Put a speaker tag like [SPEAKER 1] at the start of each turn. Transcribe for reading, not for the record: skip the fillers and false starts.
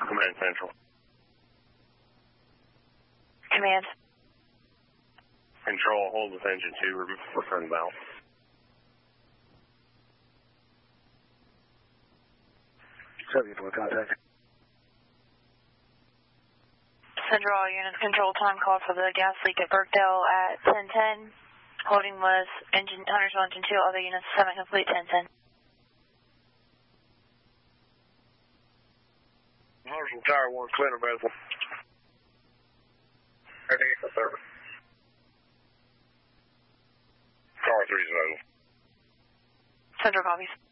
[SPEAKER 1] Command Central.
[SPEAKER 2] Command.
[SPEAKER 1] Control, hold with engine 2, return valve.
[SPEAKER 3] Contact.
[SPEAKER 2] Central, all units, control time call for the gas leak at Birkdale at 10:10. Holding was Huntersville engine 2, other units 7 complete, 10:10.
[SPEAKER 1] Huntersville Tower 1, clear available. Everything for service. Car 3 is available.
[SPEAKER 2] Central copies.